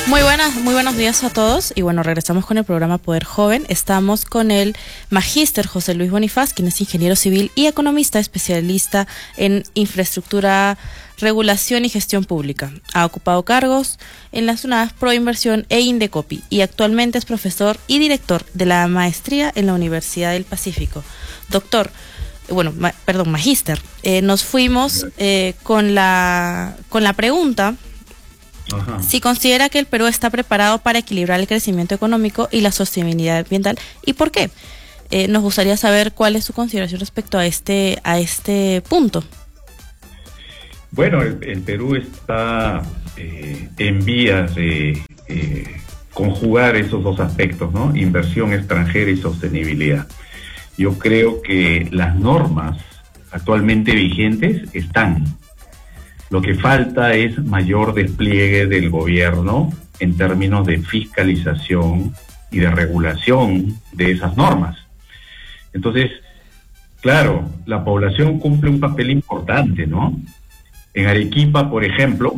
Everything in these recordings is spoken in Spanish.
Muy buenos días a todos y bueno, regresamos con el programa Poder Joven. Estamos con el magíster José Luis Bonifaz, quien es ingeniero civil y economista especialista en infraestructura, regulación y gestión pública. Ha ocupado cargos en las UNAV Proinversión e Indecopi y actualmente es profesor y director de la maestría en la Universidad del Pacífico. Magíster, nos fuimos con la pregunta. Ajá. Si considera que el Perú está preparado para equilibrar el crecimiento económico y la sostenibilidad ambiental, ¿y por qué? Nos gustaría saber cuál es su consideración respecto a este punto. Bueno, el Perú está en vías de conjugar esos dos aspectos, ¿no? Inversión extranjera y sostenibilidad. Yo creo que las normas actualmente vigentes están. Lo que falta es mayor despliegue del gobierno en términos de fiscalización y de regulación de esas normas. Entonces, claro, la población cumple un papel importante, ¿no? En Arequipa, por ejemplo,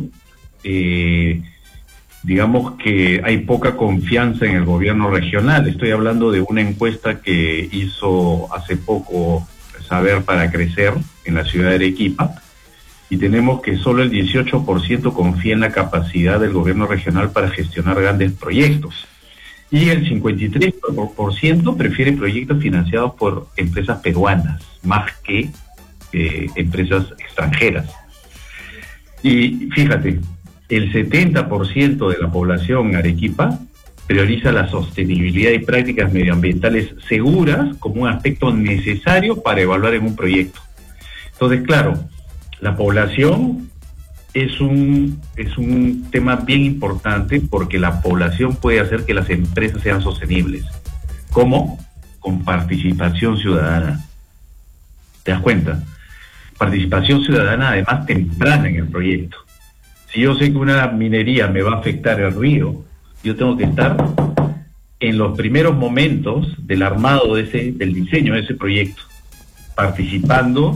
digamos que hay poca confianza en el gobierno regional. Estoy hablando de una encuesta que hizo hace poco Saber para Crecer en la ciudad de Arequipa, y tenemos que solo el 18% confía en la capacidad del gobierno regional para gestionar grandes proyectos. Y el 53% prefiere proyectos financiados por empresas peruanas, más que empresas extranjeras. Y fíjate, el 70% de la población en Arequipa prioriza la sostenibilidad y prácticas medioambientales seguras como un aspecto necesario para evaluar en un proyecto. Entonces, claro, la población es un tema bien importante porque la población puede hacer que las empresas sean sostenibles. ¿Cómo? Con participación ciudadana. ¿Te das cuenta? Participación ciudadana además temprana en el proyecto. Si yo sé que una minería me va a afectar el río, yo tengo que estar en los primeros momentos del armado del diseño de ese proyecto, participando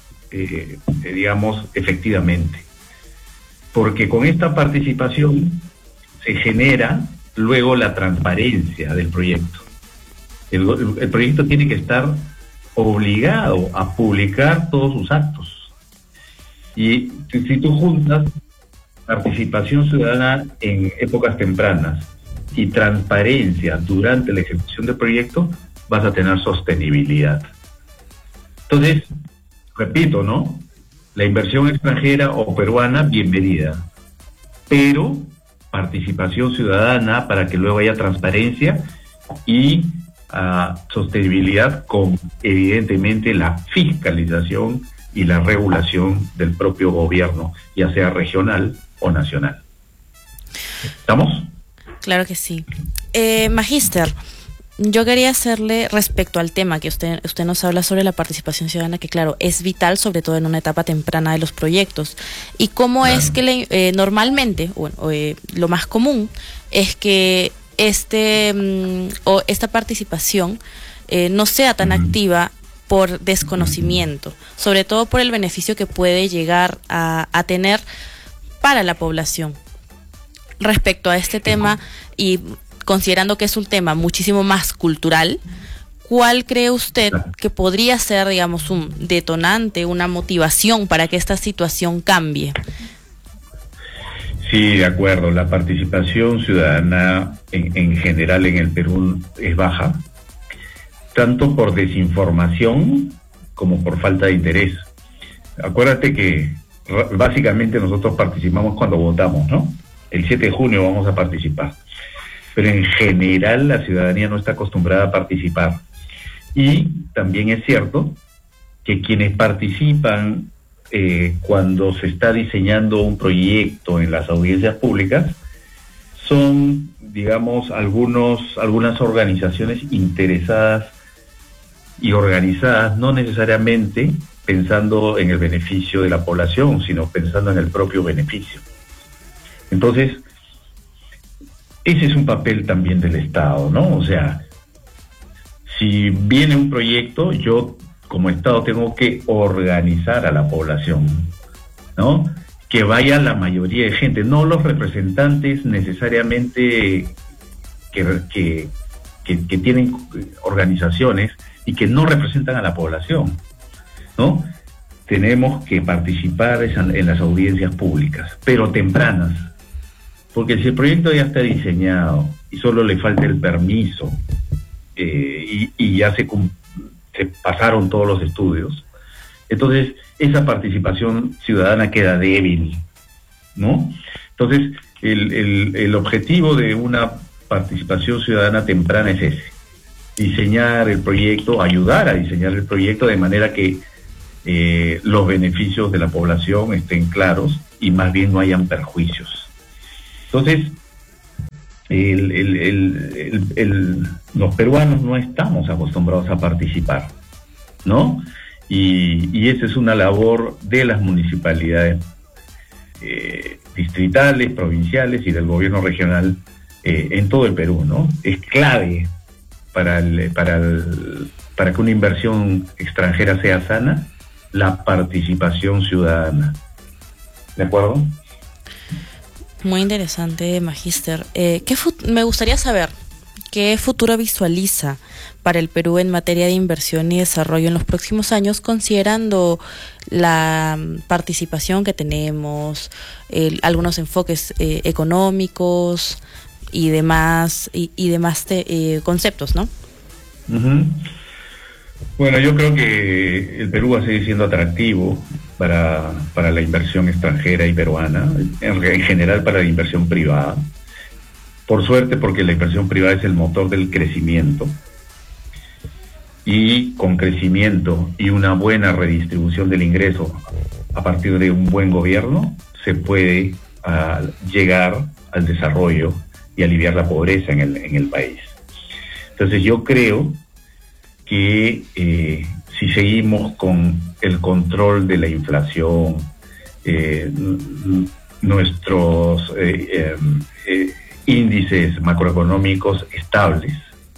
efectivamente, porque con esta participación se genera luego la transparencia del proyecto. El proyecto tiene que estar obligado a publicar todos sus actos, y si tú juntas participación ciudadana en épocas tempranas y transparencia durante la ejecución del proyecto, vas a tener sostenibilidad. Entonces, repito, ¿no? La inversión extranjera o peruana, bienvenida, pero participación ciudadana para que luego haya transparencia y sostenibilidad con, evidentemente, la fiscalización y la regulación del propio gobierno, ya sea regional o nacional. ¿Estamos? Claro que sí. Magíster, yo quería hacerle respecto al tema que usted nos habla sobre la participación ciudadana, que claro, es vital, sobre todo en una etapa temprana de los proyectos. Y cómo es que normalmente, lo más común es que esta participación no sea tan activa por desconocimiento, sobre todo por el beneficio que puede llegar a tener para la población. Respecto a este tema, y considerando que es un tema muchísimo más cultural, ¿cuál cree usted que podría ser, digamos, un detonante, una motivación para que esta situación cambie? Sí, de acuerdo. La participación ciudadana en general en el Perú es baja, tanto por desinformación como por falta de interés. Acuérdate que básicamente nosotros participamos cuando votamos, ¿no? El 7 de junio vamos a participar. Pero en general la ciudadanía no está acostumbrada a participar. Y también es cierto que quienes participan cuando se está diseñando un proyecto en las audiencias públicas son, digamos, algunas organizaciones interesadas y organizadas, no necesariamente pensando en el beneficio de la población, sino pensando en el propio beneficio. Entonces, ese es un papel también del Estado, ¿no? O sea, si viene un proyecto, yo como Estado tengo que organizar a la población, ¿no? que vaya la mayoría de gente, no los representantes necesariamente que tienen organizaciones y que no representan a la población, ¿no? Tenemos que participar en las audiencias públicas, pero tempranas, porque si el proyecto ya está diseñado y solo le falta el permiso y ya se pasaron todos los estudios, entonces esa participación ciudadana queda débil, ¿no? Entonces el objetivo de una participación ciudadana temprana es ese: diseñar el proyecto, ayudar a diseñar el proyecto de manera que los beneficios de la población estén claros y más bien no hayan perjuicios. Entonces, los peruanos no estamos acostumbrados a participar, ¿no? Y esa es una labor de las municipalidades distritales, provinciales y del gobierno regional en todo el Perú, ¿no? Es clave para que una inversión extranjera sea sana, la participación ciudadana. ¿De acuerdo? Muy interesante, Magíster. Me gustaría saber qué futuro visualiza para el Perú en materia de inversión y desarrollo en los próximos años, considerando la participación que tenemos, algunos enfoques económicos y demás conceptos, ¿no? Uh-huh. Bueno, yo creo que el Perú va a seguir siendo atractivo para la inversión extranjera y peruana, en general para la inversión privada. Por suerte, porque la inversión privada es el motor del crecimiento. Y con crecimiento y una buena redistribución del ingreso a partir de un buen gobierno, se puede llegar al desarrollo y aliviar la pobreza en el país. Entonces yo creo que si seguimos con el control de la inflación, nuestros índices macroeconómicos estables,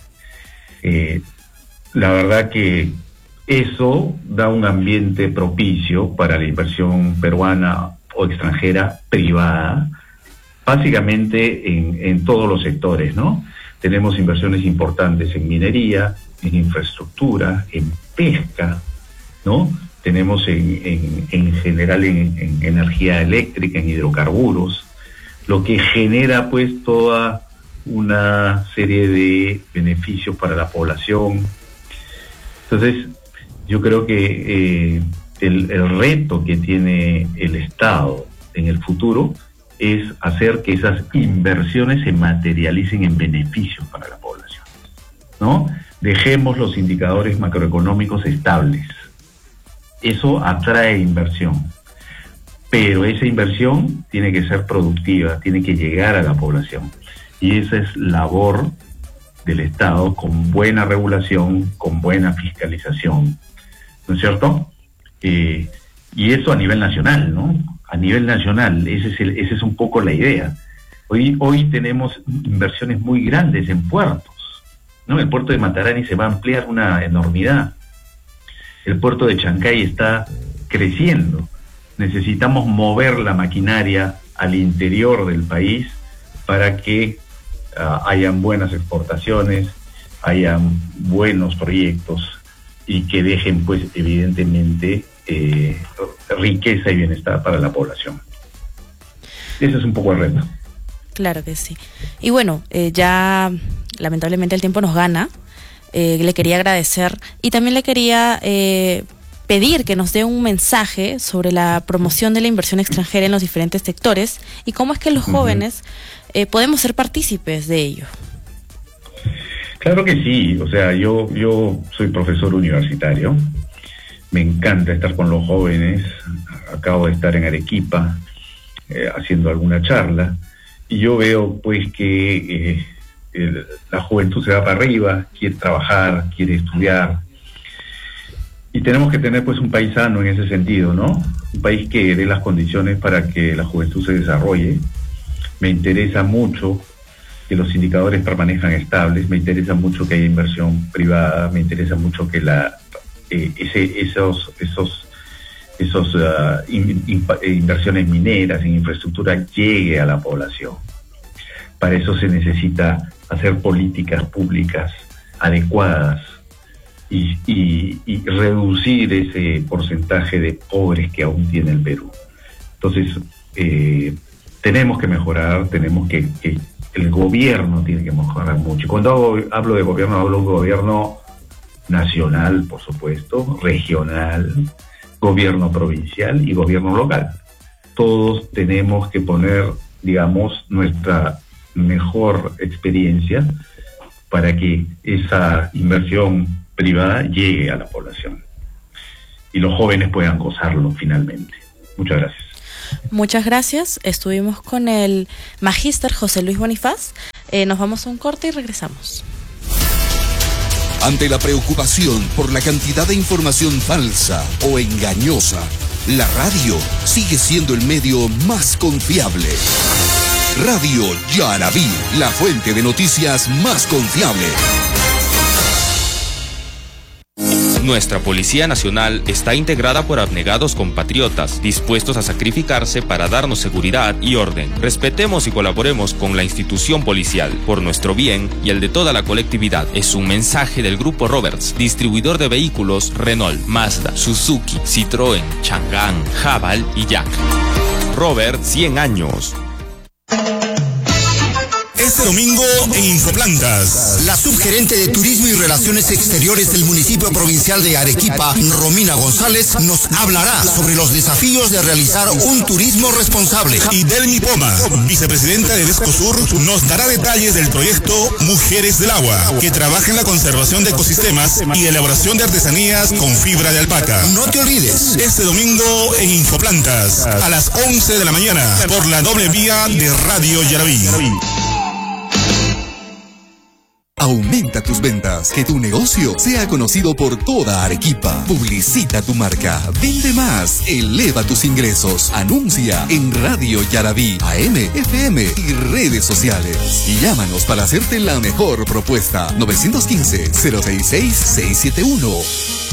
la verdad que eso da un ambiente propicio para la inversión peruana o extranjera privada, básicamente en todos los sectores, ¿no? Tenemos inversiones importantes en minería, en infraestructura, en pesca, ¿no? Tenemos en general en energía eléctrica, en hidrocarburos, lo que genera pues toda una serie de beneficios para la población. Entonces, yo creo que el reto que tiene el Estado en el futuro es hacer que esas inversiones se materialicen en beneficios para la población, ¿no? Dejemos los indicadores macroeconómicos estables. Eso atrae inversión, pero esa inversión tiene que ser productiva, tiene que llegar a la población. Y esa es labor del Estado, con buena regulación, con buena fiscalización, ¿no es cierto? Y eso a nivel nacional, ¿no? A nivel nacional, esa es un poco la idea. Hoy tenemos inversiones muy grandes en puertos, ¿no? El puerto de Matarani se va a ampliar una enormidad. El puerto de Chancay está creciendo. Necesitamos mover la maquinaria al interior del país para que hayan buenas exportaciones, hayan buenos proyectos y que dejen, pues, evidentemente, riqueza y bienestar para la población. Ese es un poco el reto. Claro que sí. Y bueno, ya lamentablemente el tiempo nos gana. Le quería agradecer y también le quería pedir que nos dé un mensaje sobre la promoción de la inversión extranjera en los diferentes sectores y cómo es que los jóvenes podemos ser partícipes de ello. Claro que sí. O sea, yo soy profesor universitario. Me encanta estar con los jóvenes. Acabo de estar en Arequipa haciendo alguna charla y yo veo pues que la juventud se va para arriba, quiere trabajar, quiere estudiar, y tenemos que tener pues un país sano en ese sentido, ¿no? Un país que dé las condiciones para que la juventud se desarrolle. Me interesa mucho que los indicadores permanezcan estables, me interesa mucho que haya inversión privada, me interesa mucho que esos inversiones mineras en infraestructura llegue a la población. Para eso se necesita hacer políticas públicas adecuadas y reducir ese porcentaje de pobres que aún tiene el Perú. Entonces, tenemos que mejorar, el gobierno tiene que mejorar mucho. Cuando hablo de gobierno, hablo de un gobierno nacional, por supuesto, regional, gobierno provincial y gobierno local. Todos tenemos que poner, digamos, nuestra mejor experiencia para que esa inversión privada llegue a la población y los jóvenes puedan gozarlo finalmente. Muchas gracias. Muchas gracias. Estuvimos con el magíster José Luis Bonifaz. Nos vamos a un corte y regresamos. Ante la preocupación por la cantidad de información falsa o engañosa, la radio sigue siendo el medio más confiable. Radio Yaraví, la fuente de noticias más confiable. Nuestra Policía Nacional está integrada por abnegados compatriotas, dispuestos a sacrificarse para darnos seguridad y orden. Respetemos y colaboremos con la institución policial, por nuestro bien y el de toda la colectividad. Es un mensaje del Grupo Roberts, distribuidor de vehículos Renault, Mazda, Suzuki, Citroën, Chang'an, Haval y Jack. Robert, 100 años. Este domingo en Infoplantas, la subgerente de Turismo y Relaciones Exteriores del municipio provincial de Arequipa, Romina González, nos hablará sobre los desafíos de realizar un turismo responsable. Y Delmi Poma, vicepresidenta de Descosur, nos dará detalles del proyecto Mujeres del Agua, que trabaja en la conservación de ecosistemas y elaboración de artesanías con fibra de alpaca. No te olvides, este domingo en Infoplantas, a las 11 de la mañana, por la doble vía de Radio Yaraví. Aumenta tus ventas, que tu negocio sea conocido por toda Arequipa. Publicita tu marca, vende más, eleva tus ingresos. Anuncia en Radio Yaraví, AM, FM y redes sociales. Y llámanos para hacerte la mejor propuesta. 915-066-671.